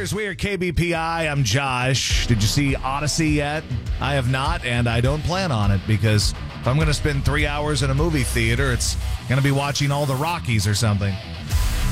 listeners. We are KBPI. I'm Josh. Did you see Odyssey yet? I have not, and I don't plan on it because if I'm going to spend 3 hours in a movie theater, it's going to be watching all the Rockies or something.